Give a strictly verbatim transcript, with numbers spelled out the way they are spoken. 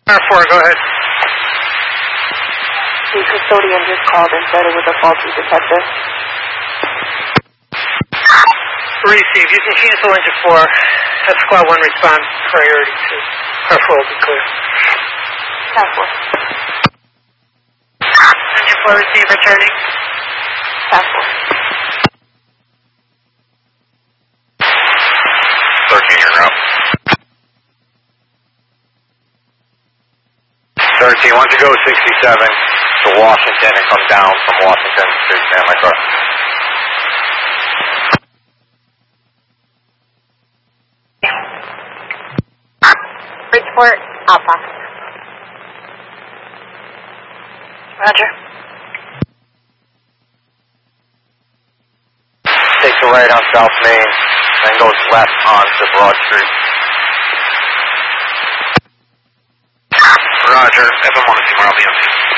R four, go ahead. The custodian just called and said it was a faulty detector. Receive. You can cancel engine four. Have squad one respond priority to R four will be clear. Task force. Engine four receive returning. Task force. thirteen, you're up. thirteen, want to go sixty-seven to Washington and come down from Washington to San Micro. Bridgeport, Alpha. Roger. Takes a right on South Main, then goes left onto Broad Street. Roger, F M one to Seymour, I'll be on.